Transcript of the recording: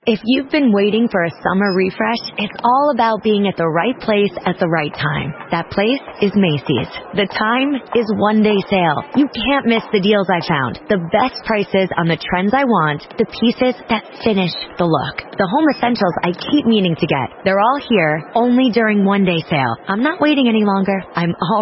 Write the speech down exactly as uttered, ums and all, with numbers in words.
If you've been waiting for a summer refresh, it's all about being at the right place at the right time. That place is Macy's. The time is one day sale. You can't miss the deals I found. The best prices on the trends I want, the pieces that finish the look. The home essentials I keep meaning to get. They're all here, only during one day sale. I'm not waiting any longer. I'm all